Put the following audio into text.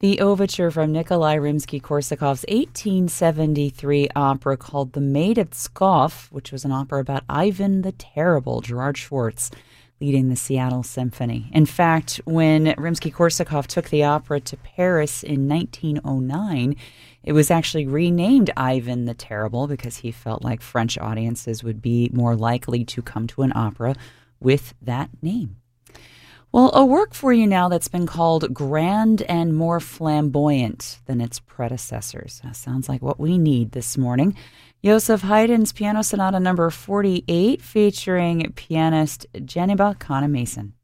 The overture from Nikolai Rimsky-Korsakov's 1873 opera called The Maid of Pskov, which was an opera about Ivan the Terrible, Gerard Schwartz, leading the Seattle Symphony. In fact, when Rimsky-Korsakov took the opera to Paris in 1909, it was actually renamed Ivan the Terrible because he felt like French audiences would be more likely to come to an opera with that name. Well, a work for you now that's been called grand and more flamboyant than its predecessors. That sounds like what we need this morning. Joseph Haydn's Piano Sonata number 48 featuring pianist Janiba Kana-Mason.